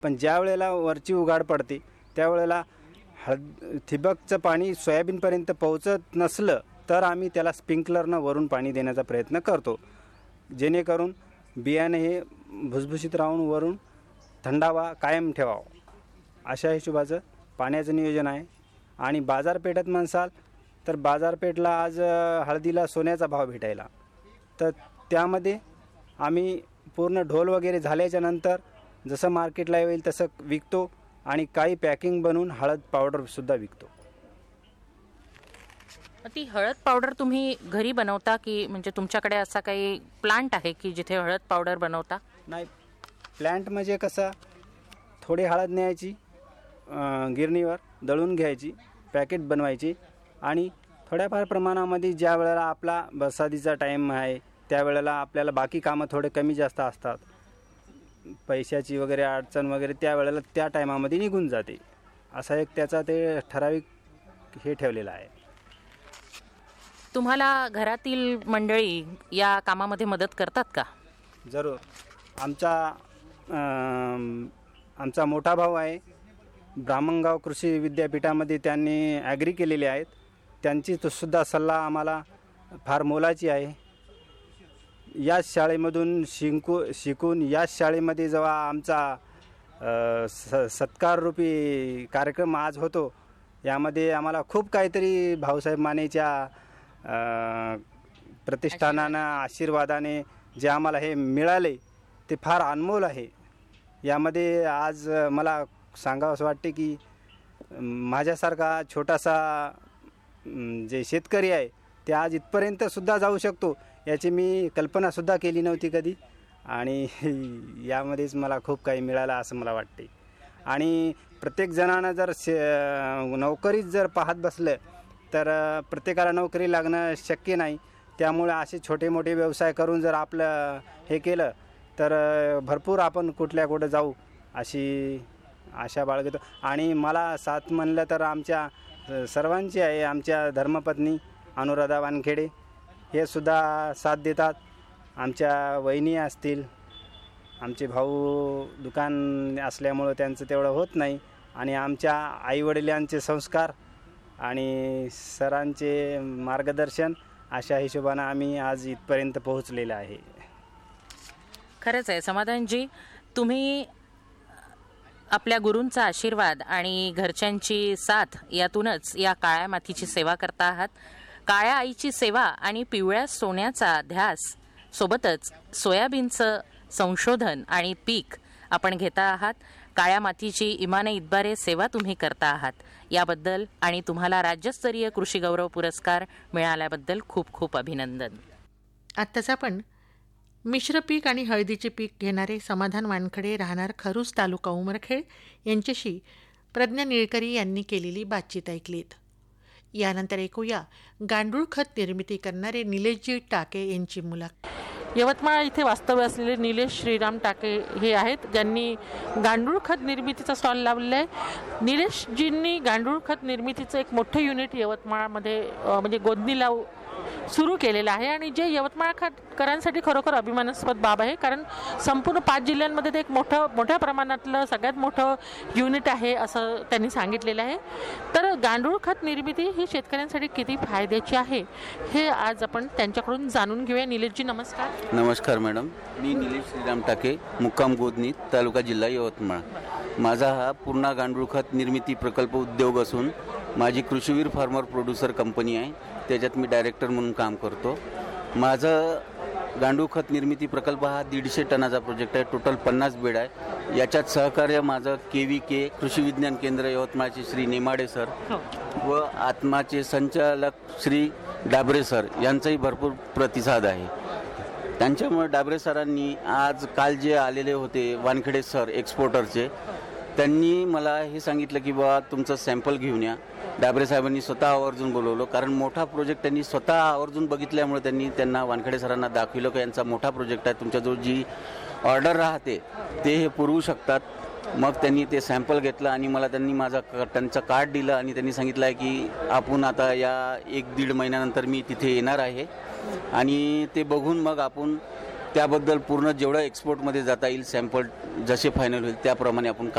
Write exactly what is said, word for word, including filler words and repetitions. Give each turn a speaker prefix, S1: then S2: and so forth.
S1: पण ज्या वेळेला वरची उघाड पडते त्यावेळेला हळद ठिबकचं पाणी सोयाबीनपर्यंत पोहोचत नसलं तर आम्ही त्याला स्प्रिंकलरनं वरून पाणी देण्याचा प्रयत्न करतो, जेणेकरून बियाणे हे भुसभुशीत राहून वरून थंडावा कायम ठेवावं, अशा हिशोबाचं पाण्याचं नियोजन आहे. आणि बाजारपेठेत म्हणसाल तर बाजारपेठला आज हळदीला सोन्याचा भाव भेटायला, तर त्यामध्ये आम्ही पूर्ण ढोल वगैरे झाल्याच्यानंतर जसं मार्केटला येईल तसं विकतो आणि काही पॅकिंग बनवून हळद पावडरसुद्धा विकतो.
S2: ती हळद पावडर तुम्ही घरी बनवता की म्हणजे तुमच्याकडे असा काही प्लांट आहे की जिथे हळद पावडर बनवता?
S1: नाही, प्लांट म्हणजे कसं, थोडी हळद न्यायची गिरणीवर दळून घ्यायची, पॅकेट बनवायची आणि थोड्याफार प्रमाणामध्ये ज्या वेळेला आपला बरसातीचा टाईम आहे त्यावेळेला आपल्याला बाकी कामं थोडे कमी जास्त असतात, पैशाची वगैरे अडचण वगैरे त्यावेळेला त्या टायमामध्ये निघून जाते, असा एक त्याचा ते ठराविक हे ठेवलेलं आहे.
S2: तुम्हाला घरातील मंडळी या कामामध्ये मदत करतात का?
S1: जरूर. आमचा आमचा मोठा भाऊ आहे, ब्राह्मणगाव कृषी विद्यापीठामध्ये त्यांनी ॲग्री केलेले आहेत, त्यांची तो सुद्धा सल्ला आम्हाला फार मोलाची आहे. याच शाळेमधून शिंकू शिकून याच शाळेमध्ये जेव्हा आमचा स सत्काररूपी कार्यक्रम आज होतो, यामध्ये आम्हाला खूप काहीतरी भाऊसाहेब मानेच्या प्रतिष्ठानानं आशीर्वादाने जे आम्हाला हे मिळाले ते फार अनमोल आहे. यामध्ये आज मला सांगावं असं वाटते की माझ्यासारखा छोटासा जे शेतकरी आहे ते आज इथपर्यंतसुद्धा जाऊ शकतो याची मी कल्पनासुद्धा केली नव्हती कधी, आणि यामध्येच मला खूप काही मिळालं असं मला वाटते. आणि प्रत्येक जणांना जर शे नोकरीच जर पाहत बसलं तर प्रत्येकाला नोकरी लागणं शक्य नाही, त्यामुळे असे छोटे मोठे व्यवसाय करून जर आपलं हे केलं तर भरपूर आपण कुठल्या कुठं जाऊ अशी आशा बाळगतो. आणि मला साथ म्हणलं तर आमच्या सर्वांची आहे, आमच्या धर्मपत्नी अनुराधा वानखेडे हे सुद्धा साथ देतात, आमच्या वहिनी असतील, आमचे भाऊ दुकान असल्यामुळं त्यांचं तेवढं होत नाही, आणि आमच्या आईवडिलांचे संस्कार आणि सरांचे मार्गदर्शन अशा हिशोबानं आम्ही आज इथपर्यंत पोहोचलेलं आहे.
S2: खरंच आहे समाधानजी, तुम्ही आपल्या गुरूंचा आशीर्वाद आणि घरच्यांची साथ यातूनच या काळ्या मातीची सेवा करता आहात. काळ्या आईची सेवा आणि पिवळ्या सोन्याचा ध्यास सोबतच सोयाबीनचं संशोधन आणि पीक आपण घेता आहात. काळ्या मातीची इमाने इतबारे सेवा तुम्ही करता आहात, याबद्दल आणि तुम्हाला राज्यस्तरीय कृषी गौरव पुरस्कार मिळाल्याबद्दल खूप खूप अभिनंदन.
S3: आत्ताच आपण मिश्र पीक आणि हळदीचे पीक घेणारे समाधान वानखडे राहणार खरूस तालुका उमरखेड यांच्याशी प्रज्ञा निळकरी यांनी केलेली बातचीत ऐकलीत. यानंतर ऐकूया गांडूळ खत निर्मिती करणारे निलेशजी टाके यांची मुलाखत.
S4: यवतमाळ इथे वास्तव्य असलेले निलेश श्रीराम टाके हे आहेत, ज्यांनी गांडूळ खत निर्मितीचा स्टॉल लावलेला आहे. निलेशजींनी गांडूळ खत निर्मितीचं एक मोठं युनिट यवतमाळमध्ये म्हणजे गोदनीला सुरू केलेलं आहे, आणि जे यवतमाळकरांसाठी खरोखर अभिमानास्पद बाब आहे, कारण संपूर्ण पाच जिल्ह्यांमध्ये ते एक मोठं मोठ्या प्रमाणातलं सगळ्यात मोठं युनिट आहे असं त्यांनी सांगितलेलं आहे. तर गांडूळ खत निर्मिती ही शेतकऱ्यांसाठी किती फायद्याची आहे हे आज आपण त्यांच्याकडून जाणून घेऊया. निलेशजी नमस्कार.
S5: नमस्कार मॅडम, मी निलेश श्रीराम टाके, मुक्काम गोदनी, तालुका जिल्हा यवतमाळ. माझा हा पूर्ण गांडूळ खत निर्मिती प्रकल्प उद्योग असून माझी कृषीवीर फार्मर प्रोड्युसर कंपनी आहे, त्याच्यात मी डायरेक्टर म्हणून काम करतो. माझं गांडूळ खत निर्मिती प्रकल्प हा दीडशे टनाचा प्रोजेक्ट आहे, टोटल पन्नास बेड आहे. याच्यात सहकार्य माझं के व्ही के कृषी विज्ञान केंद्र यवतमाळचे श्री नेमाडे सर व आत्माचे संचालक श्री डाबरे सर यांचाही भरपूर प्रतिसाद आहे. त्यांच्यामुळे डाबरे सरांनी आज काल जे आलेले होते वानखेडे सर एक्सपोर्टरचे, त्यांनी मला हे सांगितलं की बा तुमचं सॅम्पल घेऊन या. डाबरे साहेबांनी स्वतः आवर्जून बोलवलं, कारण मोठा प्रोजेक्ट त्यांनी स्वतः आवर्जून बघितल्यामुळे त्यांनी त्यांना वानखेडे सरांना दाखविलं की यांचा मोठा प्रोजेक्ट आहे, तुमच्याजवळ जी ऑर्डर राहते ते हे पुरवू शकतात. मग त्यांनी ते सॅम्पल घेतलं आणि मला त्यांनी माझा त्यांचं कार्ड दिलं आणि त्यांनी सांगितलं आहे की आपण आता या एक दीड महिन्यानंतर मी तिथे येणार आहे आणि ते बघून मग आपण त्याबद्दल पूर्ण जेवढं एक्सपोर्टमध्ये जाता येईल सॅम्पल जसे फायनल होईल त्याप्रमाणे आपण